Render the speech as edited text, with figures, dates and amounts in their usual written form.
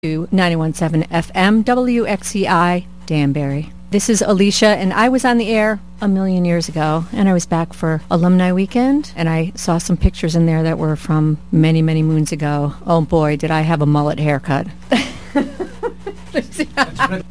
to 91.7 FM WXCI Danbury. This is Alicia, and I was on the air a million years ago, and I was back for Alumni Weekend, and I saw some pictures in there that were from many, many moons ago. Oh boy, did I have a mullet haircut.